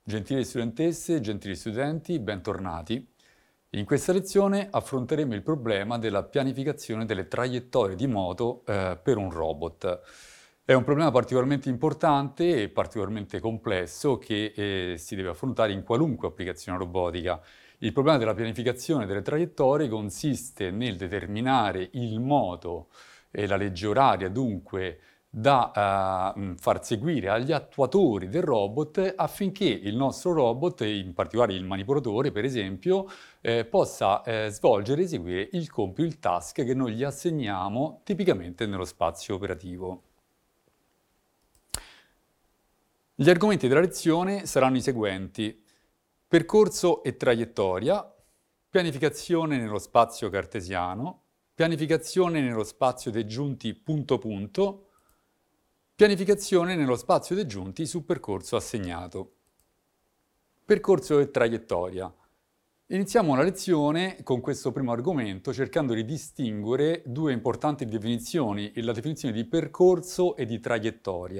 Gentili studentesse, gentili studenti, bentornati. In questa lezione affronteremo il problema della pianificazione delle traiettorie di moto per un robot. È un problema particolarmente importante e particolarmente complesso che si deve affrontare in qualunque applicazione robotica. Il problema della pianificazione delle traiettorie consiste nel determinare il modo e la legge oraria, dunque, da far seguire agli attuatori del robot affinché il nostro robot, in particolare il manipolatore per esempio, possa svolgere e eseguire il compito, il task che noi gli assegniamo tipicamente nello spazio operativo. Gli argomenti della lezione saranno i seguenti: percorso e traiettoria, pianificazione nello spazio cartesiano, pianificazione nello spazio dei giunti punto-punto, pianificazione nello spazio dei giunti su percorso assegnato. Percorso e traiettoria. Iniziamo la lezione con questo primo argomento cercando di distinguere due importanti definizioni, la definizione di percorso e di traiettoria.